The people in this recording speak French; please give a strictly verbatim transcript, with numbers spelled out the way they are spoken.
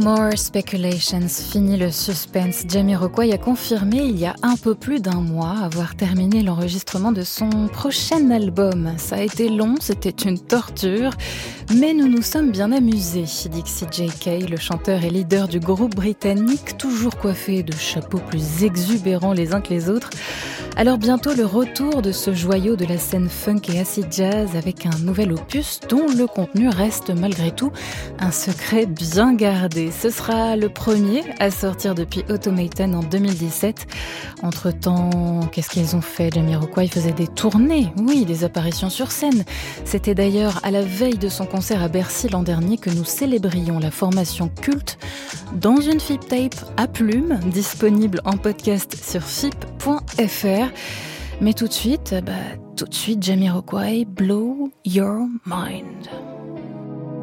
more speculations, fini le suspense. Jamiroquai a confirmé il y a un peu plus d'un mois avoir terminé l'enregistrement de son prochain album. Ça a été long, c'était une torture, mais nous nous sommes bien amusés. Dixie J K, le chanteur et leader du groupe britannique, toujours coiffé de chapeaux plus exubérants les uns que les autres. Alors bientôt le retour de ce joyau de la scène funk et acid jazz avec un nouvel opus dont le contenu reste malgré tout un secret bien gardé. Ce sera le premier à sortir depuis Automaton en deux mille dix-sept. Entre-temps, qu'est-ce qu'ils ont fait? Jamiroquai faisait des tournées, oui, des apparitions sur scène. C'était d'ailleurs à la veille de son concert à Bercy l'an dernier que nous célébrions la formation culte dans une F I P tape à plumes, disponible en podcast sur F I P point F R. Mais tout de suite, bah, tout de suite, Jamiroquai, Blow Your Mind.